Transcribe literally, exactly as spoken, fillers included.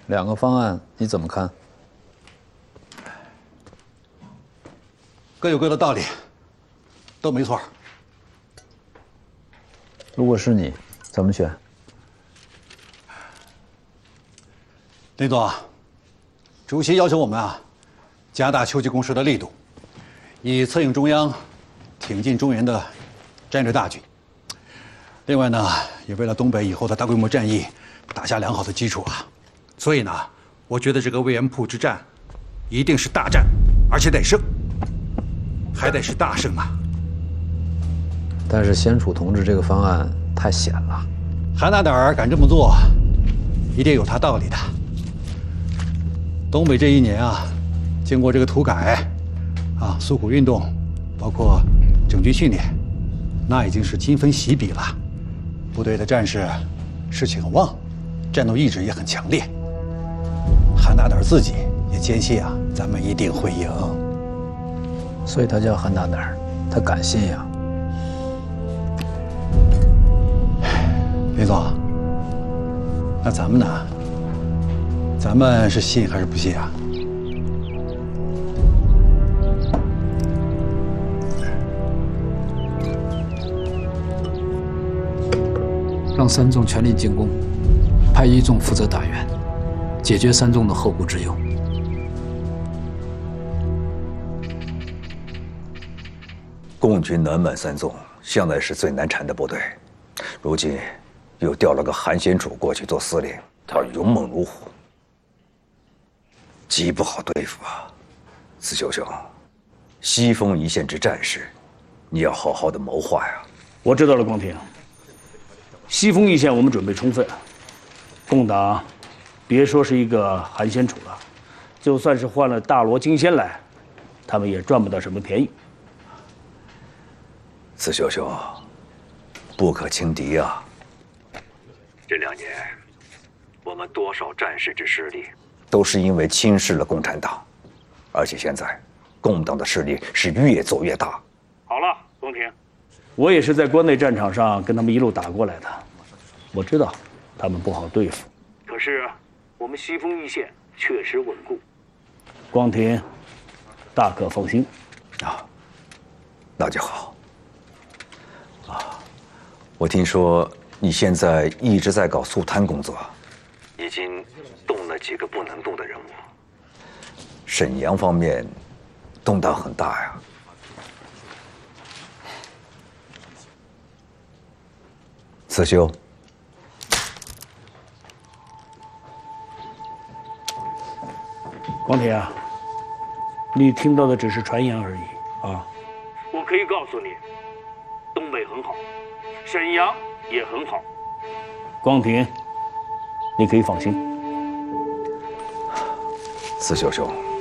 两个方案你怎么看？ 各有各的道理，都没错。 如果是你，怎么选？ 林总，主席要求我们啊，加大秋季攻势的力度，以策应中央、挺进中原的战略大局。另外呢，也为了东北以后的大规模战役打下良好的基础啊。所以呢，我觉得这个魏源铺之战，一定是大战，而且得胜，还得是大胜啊。 但是先楚同志这个方案太险了， 韩大胆儿敢这么做，一定有他道理的。东北这一年啊，经过这个土改，啊，诉苦运动，包括整军训练，那已经是今非昔比了。部队的战士士气很旺，战斗意志也很强烈。韩大胆儿自己也坚信啊，咱们一定会赢。 所以他叫韩大胆儿，他敢信呀。 林总，那咱们呢？咱们是信还是不信啊？ 让三纵全力进攻，派一纵负责打援，解决三纵的后顾之忧。 共军南满三纵向来是最难缠的部队，如今又调了个韩先楚过去做司令，他勇猛如虎，极不好对付啊！四秀兄，西丰一线之战事，你要好好的谋划呀。 我知道了，光庭。西丰一线我们准备充分，共党别说是一个韩先楚了，就算是换了大罗金仙来，他们也赚不到什么便宜。 四秀兄，不可轻敌啊！这两年，我们多少战士之失利，都是因为轻视了共产党，而且现在，共党的势力是越做越大。 好了，光庭，我也是在关内战场上跟他们一路打过来的，我知道他们不好对付。可是我们西丰一线确实稳固，光庭大可放心。 啊，那就好。啊，我听说你现在一直在搞肃贪工作，已经动了几个不能动的人物。沈阳方面动荡很大呀。四修， 光庭啊，你听到的只是传言而已啊。我可以告诉你，东北很好，沈阳也很好。光庭，你可以放心。 四秀兄。